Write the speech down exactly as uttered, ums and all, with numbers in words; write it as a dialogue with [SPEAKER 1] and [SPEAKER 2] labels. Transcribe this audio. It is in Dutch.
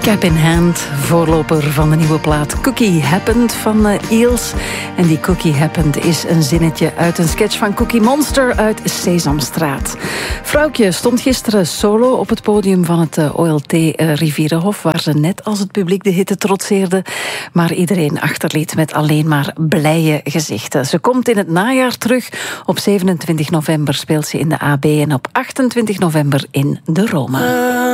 [SPEAKER 1] Cap in Hand, voorloper van de nieuwe plaat Cookie Happened van uh, Eels. En die Cookie Happened is een zinnetje uit een sketch van Cookie Monster uit Sesamstraat. Vrouwtje stond gisteren solo op het podium van het uh, O L T uh, Rivierenhof, waar ze net als het publiek de hitte trotseerde, maar iedereen achterliet met alleen maar blije gezichten. Ze komt in het najaar terug. Op zevenentwintig november speelt ze in de A B en op achtentwintig november in de Roma.